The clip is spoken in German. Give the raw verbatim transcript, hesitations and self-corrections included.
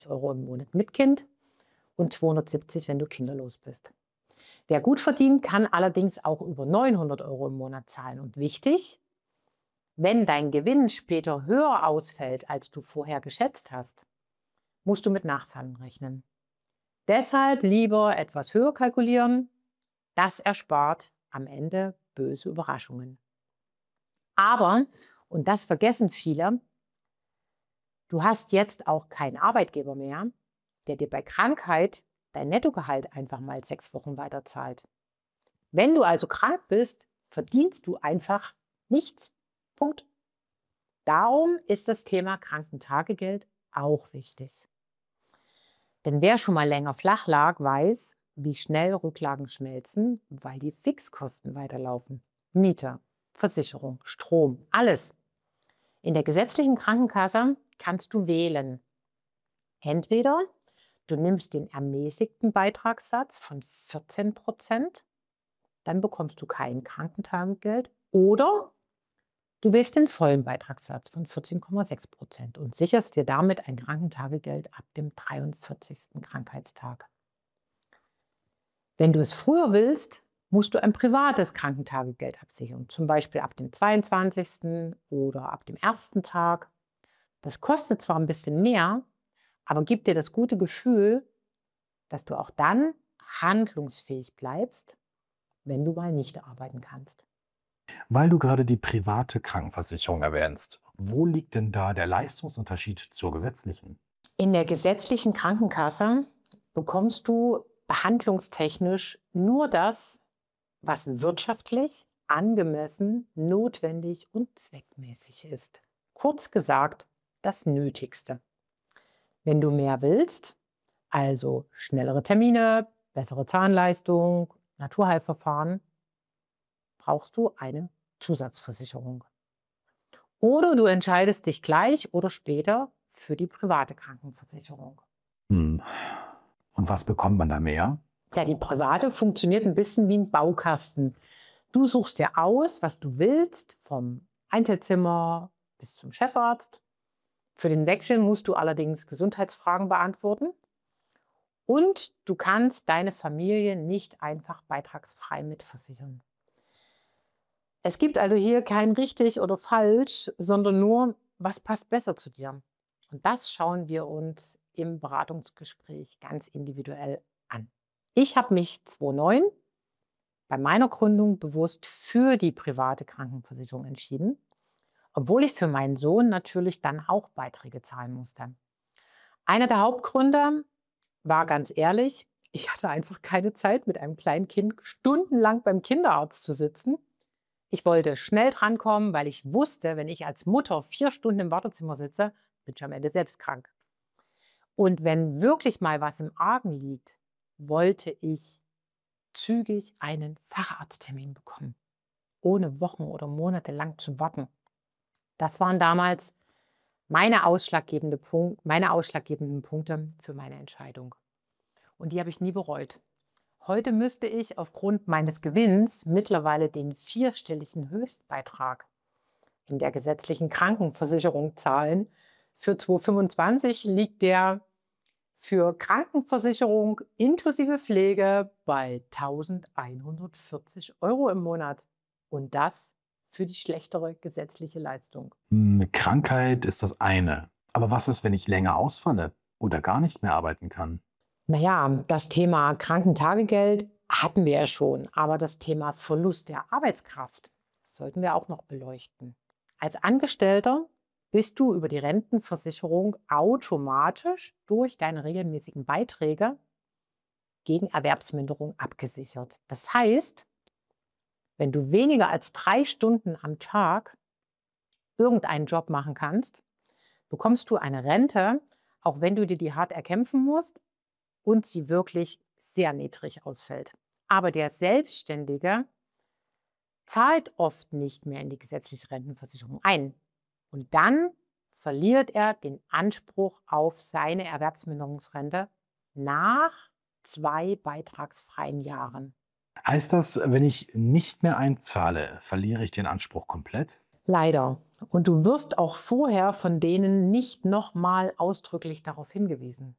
Euro im Monat mit Kind und zweihundertsiebzig, wenn du kinderlos bist. Wer gut verdient, kann allerdings auch über neunhundert Euro im Monat zahlen. Und wichtig, wenn dein Gewinn später höher ausfällt, als du vorher geschätzt hast, musst du mit Nachzahlung rechnen. Deshalb lieber etwas höher kalkulieren. Das erspart am Ende böse Überraschungen. Aber, und das vergessen viele, du hast jetzt auch keinen Arbeitgeber mehr, der dir bei Krankheit dein Nettogehalt einfach mal sechs Wochen weiterzahlt. Wenn du also krank bist, verdienst du einfach nichts. Punkt. Darum ist das Thema Krankentagegeld auch wichtig. Denn wer schon mal länger flach lag, weiß, wie schnell Rücklagen schmelzen, weil die Fixkosten weiterlaufen. Miete, Versicherung, Strom, alles. In der gesetzlichen Krankenkasse kannst du wählen. Entweder du nimmst den ermäßigten Beitragssatz von vierzehn Prozent, dann bekommst du kein Krankentagegeld, oder du wählst den vollen Beitragssatz von vierzehn Komma sechs Prozent und sicherst dir damit ein Krankentagegeld ab dem dreiundvierzigsten Krankheitstag. Wenn du es früher willst, musst du ein privates Krankentagegeld absichern, zum Beispiel ab dem zweiundzwanzigsten oder ab dem ersten Tag. Das kostet zwar ein bisschen mehr, aber gibt dir das gute Gefühl, dass du auch dann handlungsfähig bleibst, wenn du mal nicht arbeiten kannst. Weil du gerade die private Krankenversicherung erwähnst, wo liegt denn da der Leistungsunterschied zur gesetzlichen? In der gesetzlichen Krankenkasse bekommst du behandlungstechnisch nur das, was wirtschaftlich, angemessen, notwendig und zweckmäßig ist. Kurz gesagt, das Nötigste. Wenn du mehr willst, also schnellere Termine, bessere Zahnleistung, Naturheilverfahren, brauchst du eine Zusatzversicherung. Oder du entscheidest dich gleich oder später für die private Krankenversicherung. Hm. Und was bekommt man da mehr? Ja, die private funktioniert ein bisschen wie ein Baukasten. Du suchst dir aus, was du willst, vom Einzelzimmer bis zum Chefarzt. Für den Wechsel musst du allerdings Gesundheitsfragen beantworten. Und du kannst deine Familie nicht einfach beitragsfrei mitversichern. Es gibt also hier kein richtig oder falsch, sondern nur, was passt besser zu dir. Und das schauen wir uns im Beratungsgespräch ganz individuell an. Ich habe mich zweitausendneun bei meiner Gründung bewusst für die private Krankenversicherung entschieden, obwohl ich für meinen Sohn natürlich dann auch Beiträge zahlen musste. Einer der Hauptgründe war ganz ehrlich, ich hatte einfach keine Zeit, mit einem kleinen Kind stundenlang beim Kinderarzt zu sitzen. Ich wollte schnell drankommen, weil ich wusste, wenn ich als Mutter vier Stunden im Wartezimmer sitze, bin ich am Ende selbst krank. Und wenn wirklich mal was im Argen liegt, wollte ich zügig einen Facharzttermin bekommen, ohne Wochen oder Monate lang zu warten. Das waren damals meine, ausschlaggebende Punkt, meine ausschlaggebenden Punkte für meine Entscheidung. Und die habe ich nie bereut. Heute müsste ich aufgrund meines Gewinns mittlerweile den vierstelligen Höchstbeitrag in der gesetzlichen Krankenversicherung zahlen. Für zweitausendfünfundzwanzig liegt der für Krankenversicherung inklusive Pflege bei eintausendeinhundertvierzig Euro im Monat. Und das für die schlechtere gesetzliche Leistung. Hm, Krankheit ist das eine. Aber was ist, wenn ich länger ausfalle oder gar nicht mehr arbeiten kann? Naja, das Thema Krankentagegeld hatten wir ja schon, aber das Thema Verlust der Arbeitskraft sollten wir auch noch beleuchten. Als Angestellter bist du über die Rentenversicherung automatisch durch deine regelmäßigen Beiträge gegen Erwerbsminderung abgesichert. Das heißt, wenn du weniger als drei Stunden am Tag irgendeinen Job machen kannst, bekommst du eine Rente, auch wenn du dir die hart erkämpfen musst und sie wirklich sehr niedrig ausfällt. Aber der Selbstständige zahlt oft nicht mehr in die gesetzliche Rentenversicherung ein. Und dann verliert er den Anspruch auf seine Erwerbsminderungsrente nach zwei beitragsfreien Jahren. Heißt das, wenn ich nicht mehr einzahle, verliere ich den Anspruch komplett? Leider. Und du wirst auch vorher von denen nicht nochmal ausdrücklich darauf hingewiesen.